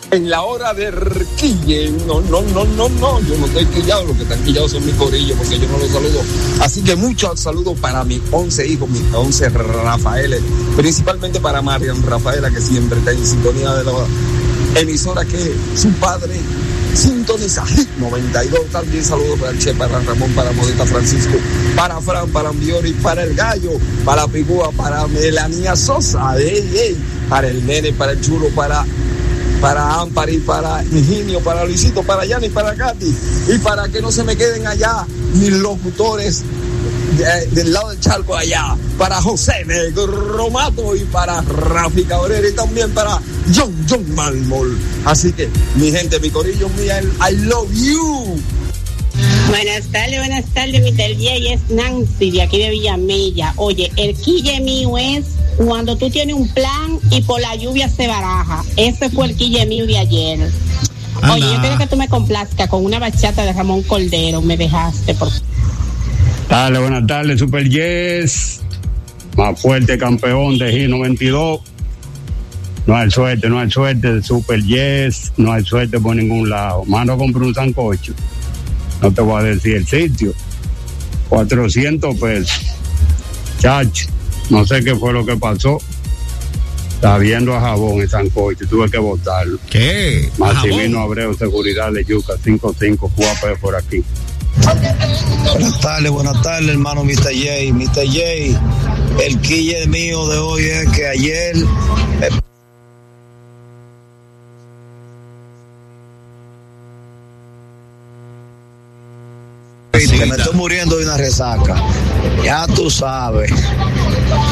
en la hora de quille. No, yo no estoy quillado, los que están quillados son mis corillos, porque yo no los saludo. Así que muchos saludos para mis 11 hijos, mis 11 Rafaeles, principalmente para Marian Rafaela, que siempre está en sintonía de la emisora que su padre sintoniza. 92, también saludos para el Che, para Ramón, para Modesta Francisco, para Fran, para Ambiori, para el Gallo, para Pigúa, para Melania Sosa, para el Nene, para el Chulo, para Ampari, para Ingenio, para Luisito, para Yanni, para Katy, y para que no se me queden allá mis locutores del lado del charco allá, para José Negromato y para Rafi Cabrera, y también para John Malmol. Así que, mi gente, mi corillo, I love you. Buenas tardes, Mr. J, es Nancy de aquí de Villamella. Oye, el quille mío es cuando tú tienes un plan y por la lluvia se baraja. Ese fue el quille mío de ayer. Oye, yo quiero que tú me complazcas con una bachata de Ramón Cordero. Me dejaste, por Dale, buenas tardes, Super Yes. Más fuerte campeón de G92. No hay suerte de Super Yes. No hay suerte por ningún lado. Mando a comprar un sancocho. No te voy a decir el sitio. 400 pesos. Chacho, no sé qué fue lo que pasó. Está viendo a jabón el sancocho. Tuve que botarlo. ¿Qué? Maximino Abreu, seguridad de Yuca, 55 QAP por aquí. Buenas tardes, hermano Mr. J. Mr. J, el quille mío de hoy es que ayer me estoy muriendo de una resaca. Ya tú sabes.